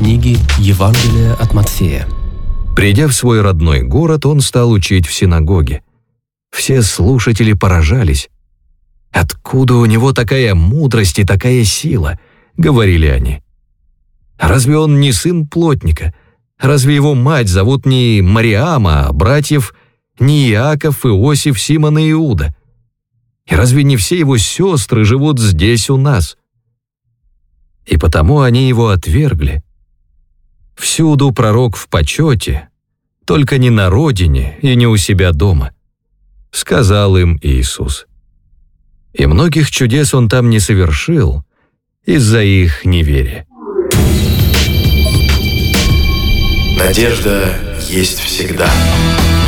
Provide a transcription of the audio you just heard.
книги Евангелия от Матфея. Придя в свой родной город, он стал учить в синагоге. Все слушатели поражались. «Откуда у него такая мудрость и такая сила?» — говорили они. «Разве он не сын плотника? Разве его мать зовут не Мариама, а братьев не Иаков, Иосиф, Симон и Иуда? И разве не все его сестры живут здесь у нас?» И потому они его отвергли. Всюду пророк в почете, только не на родине и не у себя дома, сказал им Иисус. И многих чудес он там не совершил из-за их неверия. Надежда есть всегда.